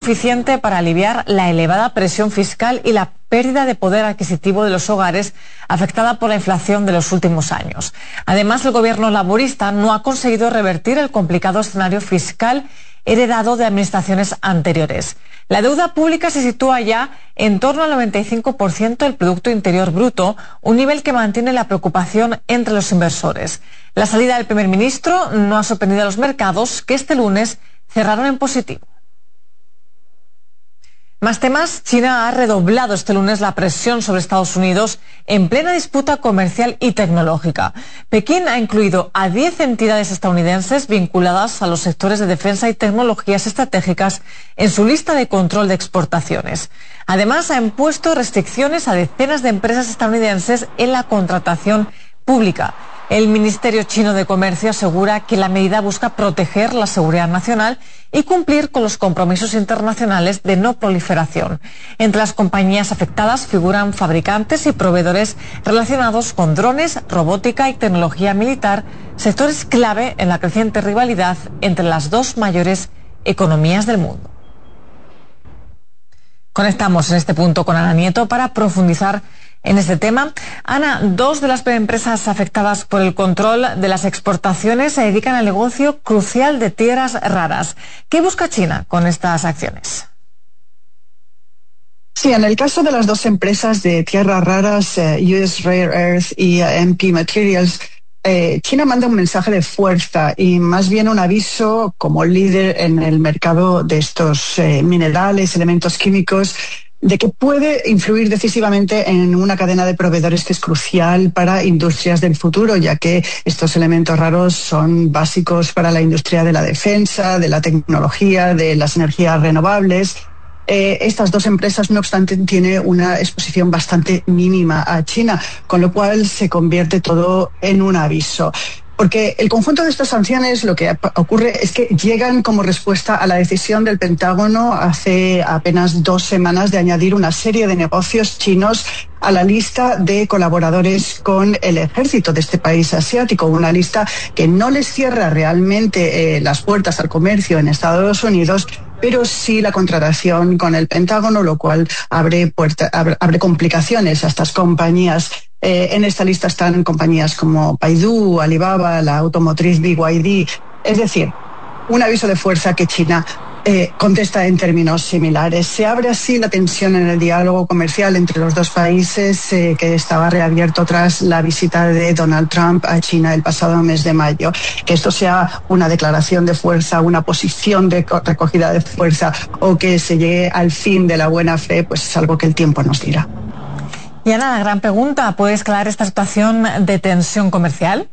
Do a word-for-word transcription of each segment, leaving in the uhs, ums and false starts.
suficiente para aliviar la elevada presión fiscal y la pérdida de poder adquisitivo de los hogares afectada por la inflación de los últimos años. Además, el gobierno laborista no ha conseguido revertir el complicado escenario fiscal heredado de administraciones anteriores. La deuda pública se sitúa ya en torno al noventa y cinco por ciento del Producto Interior Bruto, un nivel que mantiene la preocupación entre los inversores. La salida del primer ministro no ha sorprendido a los mercados, que este lunes cerraron en positivo. Más temas, China ha redoblado este lunes la presión sobre Estados Unidos en plena disputa comercial y tecnológica. Pekín ha incluido a diez entidades estadounidenses vinculadas a los sectores de defensa y tecnologías estratégicas en su lista de control de exportaciones. Además, ha impuesto restricciones a decenas de empresas estadounidenses en la contratación pública. El Ministerio Chino de Comercio asegura que la medida busca proteger la seguridad nacional y cumplir con los compromisos internacionales de no proliferación. Entre las compañías afectadas figuran fabricantes y proveedores relacionados con drones, robótica y tecnología militar, sectores clave en la creciente rivalidad entre las dos mayores economías del mundo. Conectamos en este punto con Ana Nieto para profundizar en este tema. Ana, dos de las empresas afectadas por el control de las exportaciones se dedican al negocio crucial de tierras raras. ¿Qué busca China con estas acciones? Sí, en el caso de las dos empresas de tierras raras, eh, U S Rare Earth y eh, M P Materials, eh, China manda un mensaje de fuerza y más bien un aviso como líder en el mercado de estos eh, minerales, elementos químicos, de que puede influir decisivamente en una cadena de proveedores que es crucial para industrias del futuro, ya que estos elementos raros son básicos para la industria de la defensa, de la tecnología, de las energías renovables. Eh, estas dos empresas, no obstante, tienen una exposición bastante mínima a China, con lo cual se convierte todo en un aviso. Porque el conjunto de estas sanciones, lo que ocurre es que llegan como respuesta a la decisión del Pentágono hace apenas dos semanas de añadir una serie de negocios chinos a la lista de colaboradores con el ejército de este país asiático, una lista que no les cierra realmente eh, las puertas al comercio en Estados Unidos, pero sí la contratación con el Pentágono, lo cual abre, puerta, abre, abre complicaciones a estas compañías. Eh, en esta lista están compañías como Baidu, Alibaba, la automotriz B Y D. Es decir, un aviso de fuerza que China eh, contesta en términos similares. Se abre así la tensión en el diálogo comercial entre los dos países eh, que estaba reabierto tras la visita de Donald Trump a China el pasado mes de mayo. Que esto sea una declaración de fuerza, una posición de recogida de fuerza o que se llegue al fin de la buena fe, pues es algo que el tiempo nos dirá. Y Ana, la gran pregunta, ¿puede escalar esta situación de tensión comercial?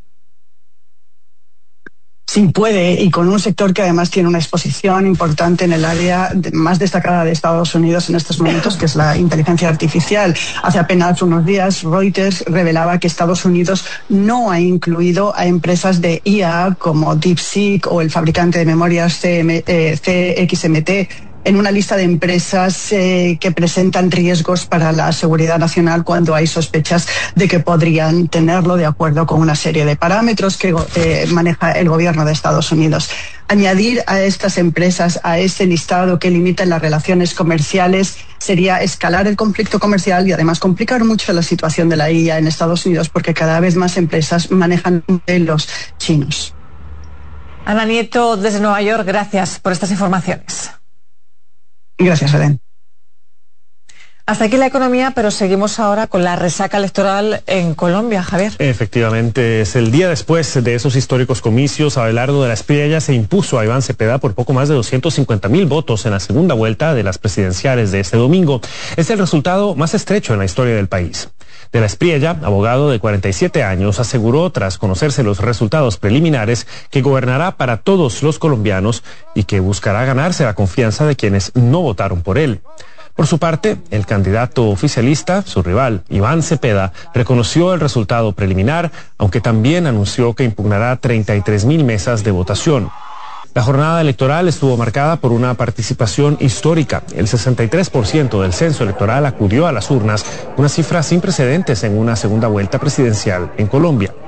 Sí, puede, y con un sector que además tiene una exposición importante en el área más destacada de Estados Unidos en estos momentos, que es la inteligencia artificial. Hace apenas unos días, Reuters revelaba que Estados Unidos no ha incluido a empresas de I A como DeepSeek o el fabricante de memorias C X M T en una lista de empresas eh, que presentan riesgos para la seguridad nacional cuando hay sospechas de que podrían tenerlo, de acuerdo con una serie de parámetros que eh, maneja el gobierno de Estados Unidos. Añadir a estas empresas a este listado que limita las relaciones comerciales sería escalar el conflicto comercial y además complicar mucho la situación de la I A en Estados Unidos, porque cada vez más empresas manejan modelos chinos. Ana Nieto, desde Nueva York, gracias por estas informaciones. Gracias, Belén. Hasta aquí la economía, pero seguimos ahora con la resaca electoral en Colombia, Javier. Efectivamente, es el día después de esos históricos comicios. Abelardo de la Espriella se impuso a Iván Cepeda por poco más de doscientos cincuenta mil votos en la segunda vuelta de las presidenciales de este domingo. Es el resultado más estrecho en la historia del país. De la Espriella, abogado de cuarenta y siete años, aseguró tras conocerse los resultados preliminares que gobernará para todos los colombianos y que buscará ganarse la confianza de quienes no votaron por él. Por su parte, el candidato oficialista, su rival, Iván Cepeda, reconoció el resultado preliminar, aunque también anunció que impugnará treinta y tres mil mesas de votación. La jornada electoral estuvo marcada por una participación histórica. El sesenta y tres por ciento del censo electoral acudió a las urnas, una cifra sin precedentes en una segunda vuelta presidencial en Colombia.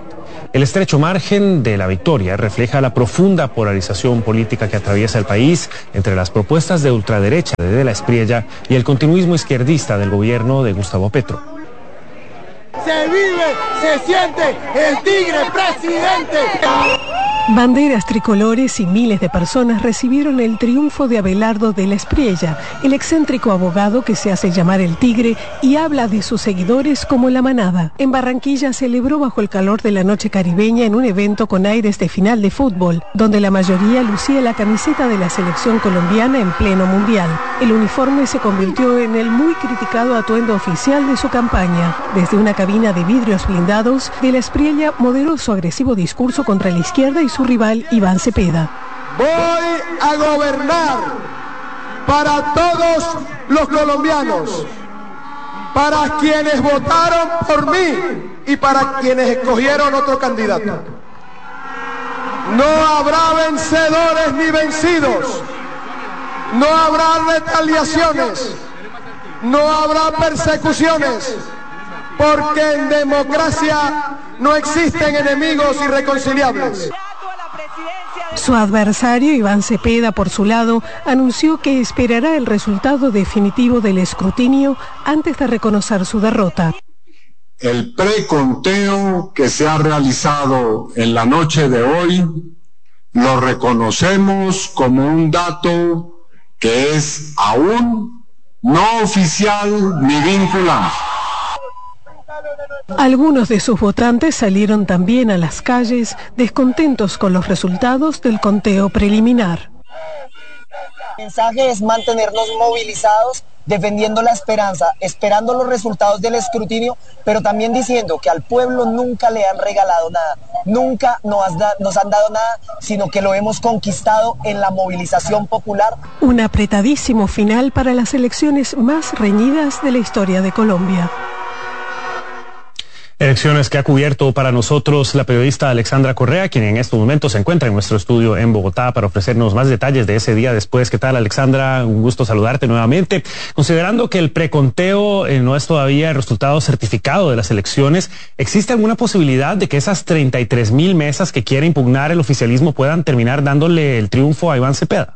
El estrecho margen de la victoria refleja la profunda polarización política que atraviesa el país entre las propuestas de ultraderecha de De la Espriella y el continuismo izquierdista del gobierno de Gustavo Petro. Se vive, se siente el tigre presidente. Banderas tricolores y miles de personas recibieron el triunfo de Abelardo de la Espriella, el excéntrico abogado que se hace llamar el Tigre y habla de sus seguidores como la manada. En Barranquilla celebró bajo el calor de la noche caribeña en un evento con aires de final de fútbol, donde la mayoría lucía la camiseta de la selección colombiana en pleno mundial. El uniforme se convirtió en el muy criticado atuendo oficial de su campaña. Desde una cabina de vidrios blindados, de la Espriella moderó su agresivo discurso contra la izquierda y su rival Iván Cepeda. Voy a gobernar para todos los colombianos, para quienes votaron por mí y para quienes escogieron otro candidato. No habrá vencedores ni vencidos, no habrá retaliaciones, no habrá persecuciones, porque en democracia no existen enemigos irreconciliables. Su adversario, Iván Cepeda, por su lado, anunció que esperará el resultado definitivo del escrutinio antes de reconocer su derrota. El preconteo que se ha realizado en la noche de hoy lo reconocemos como un dato que es aún no oficial ni vinculante. Algunos de sus votantes salieron también a las calles descontentos con los resultados del conteo preliminar. El mensaje es mantenernos movilizados, defendiendo la esperanza, esperando los resultados del escrutinio, pero también diciendo que al pueblo nunca le han regalado nada, nunca nos, da, nos han dado nada, sino que lo hemos conquistado en la movilización popular. Un apretadísimo final para las elecciones más reñidas de la historia de Colombia. Elecciones que ha cubierto para nosotros la periodista Alexandra Correa, quien en estos momentos se encuentra en nuestro estudio en Bogotá para ofrecernos más detalles de ese día después. ¿Qué tal, Alexandra? Un gusto saludarte nuevamente. Considerando que el preconteo eh, no es todavía el resultado certificado de las elecciones, ¿existe alguna posibilidad de que esas treinta y tres mil mesas que quiere impugnar el oficialismo puedan terminar dándole el triunfo a Iván Cepeda?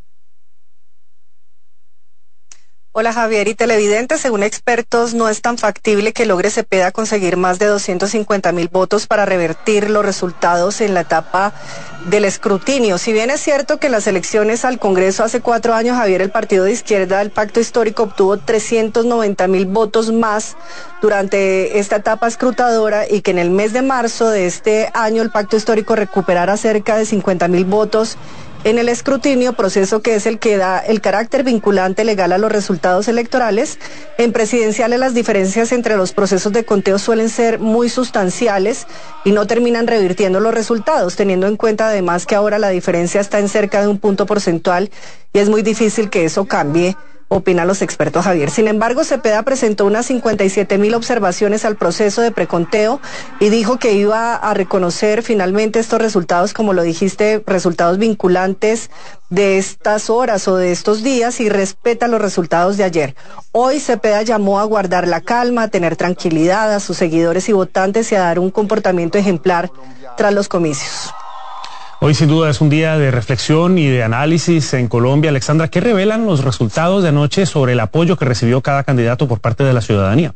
Hola Javier y televidentes, según expertos no es tan factible que logre Cepeda conseguir más de doscientos cincuenta mil votos para revertir los resultados en la etapa del escrutinio. Si bien es cierto que en las elecciones al Congreso hace cuatro años, Javier, el partido de izquierda del Pacto Histórico obtuvo trescientos noventa mil votos más durante esta etapa escrutadora y que en el mes de marzo de este año el Pacto Histórico recuperara cerca de cincuenta mil votos en el escrutinio, proceso que es el que da el carácter vinculante legal a los resultados electorales. En presidenciales las diferencias entre los procesos de conteo suelen ser muy sustanciales y no terminan revirtiendo los resultados, teniendo en cuenta además que ahora la diferencia está en cerca de un punto porcentual y es muy difícil que eso cambie, opinan los expertos, Javier. Sin embargo, Cepeda presentó unas cincuenta y siete mil observaciones al proceso de preconteo y dijo que iba a reconocer finalmente estos resultados, como lo dijiste, resultados vinculantes de estas horas o de estos días y respeta los resultados de ayer. Hoy Cepeda llamó a guardar la calma, a tener tranquilidad a sus seguidores y votantes y a dar un comportamiento ejemplar tras los comicios. Hoy sin duda es un día de reflexión y de análisis en Colombia. Alexandra, ¿qué revelan los resultados de anoche sobre el apoyo que recibió cada candidato por parte de la ciudadanía?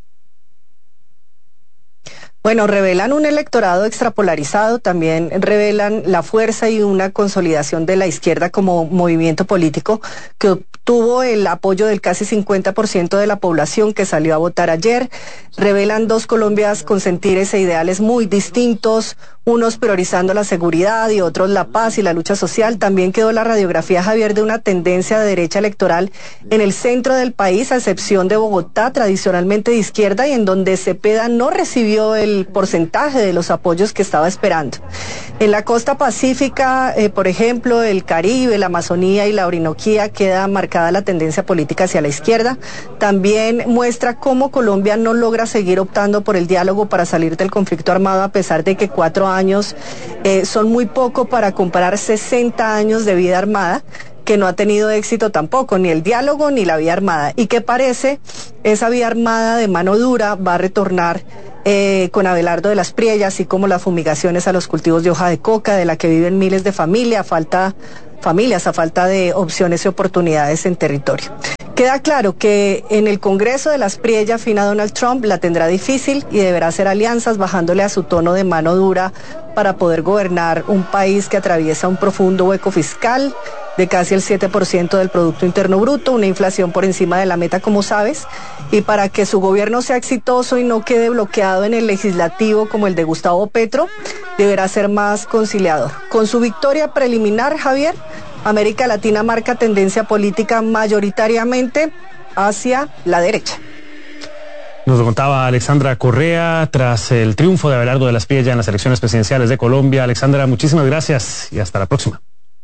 Bueno, revelan un electorado extrapolarizado, también revelan la fuerza y una consolidación de la izquierda como movimiento político que obtuvo el apoyo del casi cincuenta por ciento de la población que salió a votar ayer. Revelan dos Colombias con sentires e ideales muy distintos, unos priorizando la seguridad y otros la paz y la lucha social. También quedó la radiografía, Javier, de una tendencia de derecha electoral en el centro del país, a excepción de Bogotá, tradicionalmente de izquierda, y en donde Cepeda no recibió el el porcentaje de los apoyos que estaba esperando. En la costa pacífica, eh, por ejemplo, el Caribe, la Amazonía y la Orinoquía, queda marcada la tendencia política hacia la izquierda. También muestra cómo Colombia no logra seguir optando por el diálogo para salir del conflicto armado, a pesar de que cuatro años eh, son muy poco para comparar sesenta años de vida armada, que no ha tenido éxito tampoco, ni el diálogo ni la vía armada, y que parece esa vía armada de mano dura va a retornar eh, con Abelardo de la Espriella, así como las fumigaciones a los cultivos de hoja de coca, de la que viven miles de familias, falta, familias a falta de opciones y oportunidades en territorio. Queda claro que en el Congreso de la Espriella, afín a Donald Trump, la tendrá difícil y deberá hacer alianzas bajándole a su tono de mano dura para poder gobernar un país que atraviesa un profundo hueco fiscal de casi el siete por ciento del Producto Interno Bruto, una inflación por encima de la meta, como sabes, y para que su gobierno sea exitoso y no quede bloqueado en el legislativo como el de Gustavo Petro, deberá ser más conciliador. Con su victoria preliminar, Javier, América Latina marca tendencia política mayoritariamente hacia la derecha. Nos lo contaba Alexandra Correa tras el triunfo de Abelardo de la Espriella en las elecciones presidenciales de Colombia. Alexandra, muchísimas gracias y hasta la próxima.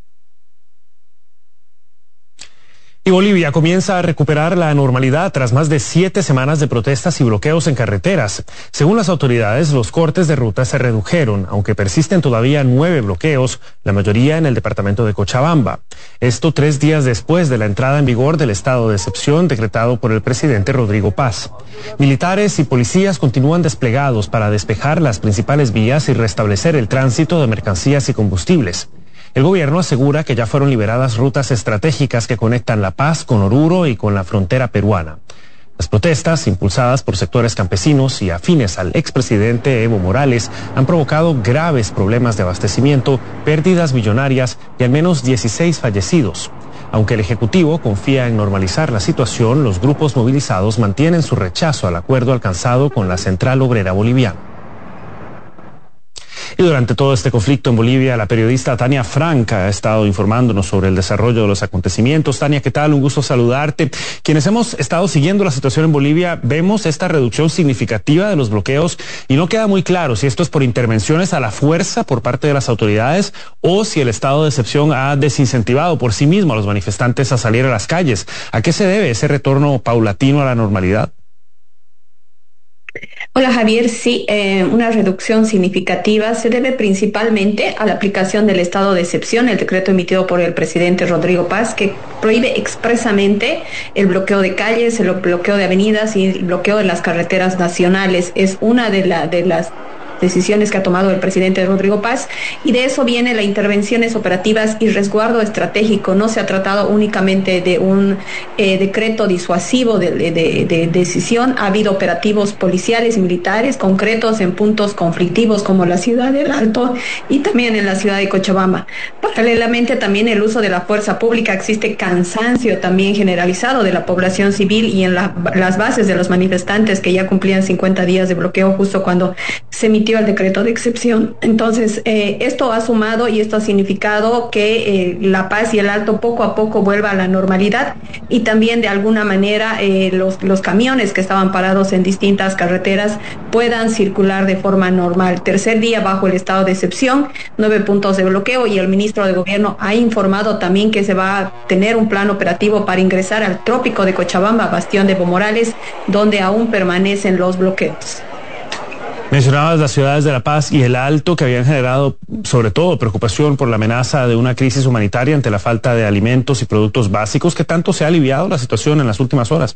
Y Bolivia comienza a recuperar la normalidad tras más de siete semanas de protestas y bloqueos en carreteras. Según las autoridades, los cortes de ruta se redujeron, aunque persisten todavía nueve bloqueos, la mayoría en el departamento de Cochabamba. Esto tres días después de la entrada en vigor del estado de excepción decretado por el presidente Rodrigo Paz. Militares y policías continúan desplegados para despejar las principales vías y restablecer el tránsito de mercancías y combustibles. El gobierno asegura que ya fueron liberadas rutas estratégicas que conectan La Paz con Oruro y con la frontera peruana. Las protestas, impulsadas por sectores campesinos y afines al expresidente Evo Morales, han provocado graves problemas de abastecimiento, pérdidas millonarias y al menos dieciséis fallecidos. Aunque el Ejecutivo confía en normalizar la situación, los grupos movilizados mantienen su rechazo al acuerdo alcanzado con la Central Obrera Boliviana. Y durante todo este conflicto en Bolivia, la periodista Tania Frank ha estado informándonos sobre el desarrollo de los acontecimientos. Tania, ¿qué tal? Un gusto saludarte. Quienes hemos estado siguiendo la situación en Bolivia, vemos esta reducción significativa de los bloqueos y no queda muy claro si esto es por intervenciones a la fuerza por parte de las autoridades o si el estado de excepción ha desincentivado por sí mismo a los manifestantes a salir a las calles. ¿A qué se debe ese retorno paulatino a la normalidad? Hola Javier, sí, eh, una reducción significativa se debe principalmente a la aplicación del estado de excepción, el decreto emitido por el presidente Rodrigo Paz, que prohíbe expresamente el bloqueo de calles, el bloqueo de avenidas y el bloqueo de las carreteras nacionales. Es una de, la, de las decisiones que ha tomado el presidente Rodrigo Paz, y de eso viene las intervenciones operativas y resguardo estratégico. No se ha tratado únicamente de un eh, decreto disuasivo de, de, de, de decisión, ha habido operativos policiales y militares concretos en puntos conflictivos como la ciudad del Alto y también en la ciudad de Cochabamba. Paralelamente también el uso de la fuerza pública, existe cansancio también generalizado de la población civil y en la, las bases de los manifestantes que ya cumplían cincuenta días de bloqueo justo cuando se emitió el decreto de excepción. Entonces, eh, esto ha sumado y esto ha significado que eh, La Paz y el Alto poco a poco vuelva a la normalidad y también de alguna manera eh, los, los camiones que estaban parados en distintas carreteras puedan circular de forma normal. Tercer día bajo el estado de excepción, nueve puntos de bloqueo, y el ministro de Gobierno ha informado también que se va a tener un plan operativo para ingresar al trópico de Cochabamba, bastión de Evo Morales, donde aún permanecen los bloqueos. Mencionabas las ciudades de La Paz y el Alto que habían generado sobre todo preocupación por la amenaza de una crisis humanitaria ante la falta de alimentos y productos básicos. ¿Qué tanto se ha aliviado la situación en las últimas horas?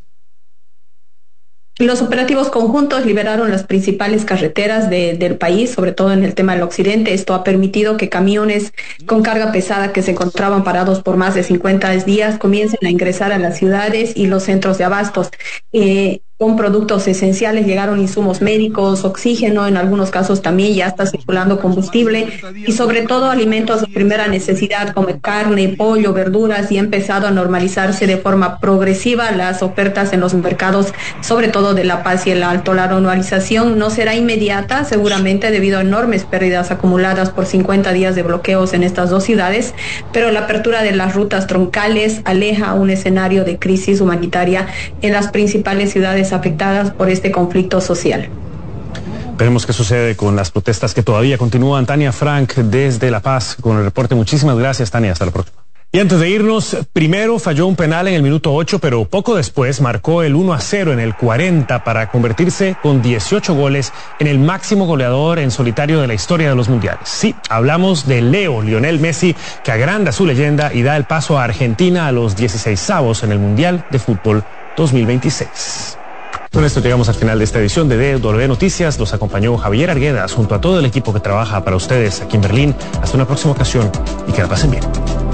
Los operativos conjuntos liberaron las principales carreteras de, del país, sobre todo en el tema del occidente. Esto ha permitido que camiones con carga pesada que se encontraban parados por más de cincuenta días comiencen a ingresar a las ciudades y los centros de abastos. Eh, con productos esenciales llegaron insumos médicos, oxígeno, en algunos casos también ya está circulando combustible y sobre todo alimentos de primera necesidad como carne, pollo, verduras, y ha empezado a normalizarse de forma progresiva las ofertas en los mercados, sobre todo de La Paz y el Alto. La normalización no será inmediata, seguramente debido a enormes pérdidas acumuladas por cincuenta días de bloqueos en estas dos ciudades, pero la apertura de las rutas troncales aleja un escenario de crisis humanitaria en las principales ciudades afectadas por este conflicto social. Veremos qué sucede con las protestas que todavía continúan. Tania Frank desde La Paz con el reporte. Muchísimas gracias, Tania. Hasta la próxima. Y antes de irnos, primero falló un penal en el minuto ocho, pero poco después marcó el uno a cero en el cuarenta para convertirse con dieciocho goles en el máximo goleador en solitario de la historia de los mundiales. Sí, hablamos de Leo, Lionel Messi, que agranda su leyenda y da el paso a Argentina a los dieciseisavos en el Mundial de Fútbol dos mil veintiséis. Con esto llegamos al final de esta edición de D W Noticias. Los acompañó Javier Arguedas junto a todo el equipo que trabaja para ustedes aquí en Berlín. Hasta una próxima ocasión y que la pasen bien.